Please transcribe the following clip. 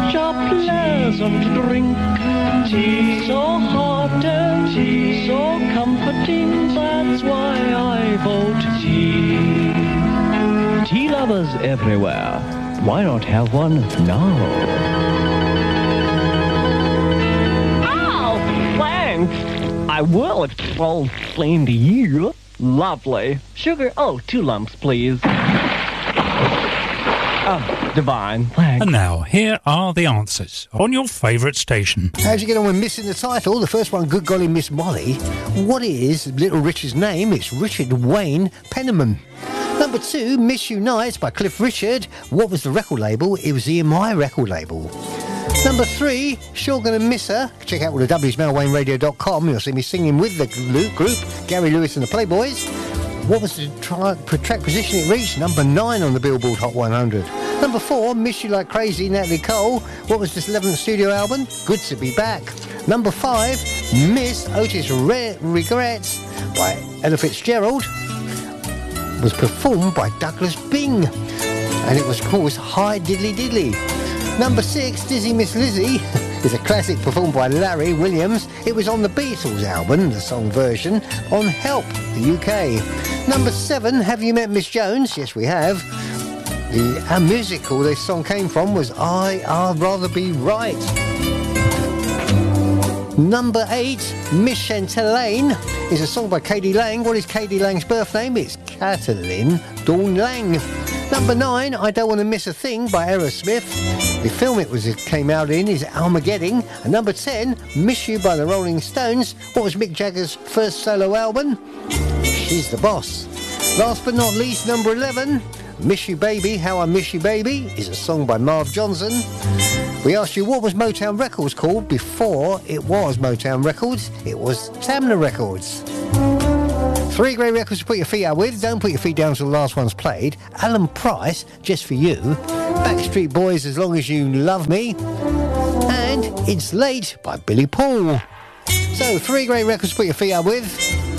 such a pleasant drink. Tea, so hot and tea, so comforting, that's why I vote tea. Tea lovers everywhere, why not have one now? Oh, thanks. I will if it's all the same to you. Lovely. Sugar, 2 lumps, please. Oh, divine, thanks. And now, here are the answers on your favourite station. How'd you get on with missing the title? The first one, Good Golly Miss Molly. What is Little Richard's name? It's Richard Wayne Penniman. Number 2, Miss You Nights by Cliff Richard. What was the record label? It was the EMI record label. Number 3, Sure Gonna Miss Her. Check out all the W's, mailwaynradio.com. You'll see me singing with the group, Gary Lewis and the Playboys. What was the track position it reached? Number 9 on the Billboard Hot 100. Number 4, Miss You Like Crazy, Natalie Cole. What was this 11th studio album? Good to Be Back. Number 5, Miss Otis Regrets by Ella Fitzgerald. Was performed by Douglas Bing. And it was called Hi Diddly Diddly. Number 6, Dizzy Miss Lizzy, is a classic performed by Larry Williams. It was on the Beatles album, the song version, on Help, the UK. Number 7, Have You Met Miss Jones? Yes, we have. The musical this song came from was I'd Rather Be Right. Number 8, Miss Chantalane, is a song by K.D. Lang. What is K.D. Lang's birth name? It's Catalin Dawn Lang. Number 9, I Don't Want to Miss a Thing by Aerosmith. The film it came out in is Armageddon. And number 10, Miss You by the Rolling Stones. What was Mick Jagger's first solo album? She's the Boss. Last but not least, number 11, Miss You Baby, How I Miss You Baby, is a song by Marv Johnson. We asked you, what was Motown Records called before it was Motown Records? It was Tamla Records. 3 great records to put your feet up with. Don't put your feet down till the last one's played. Alan Price, Just For You. Backstreet Boys, As Long As You Love Me. And It's Late by Billy Paul. So, 3 great records to put your feet up with.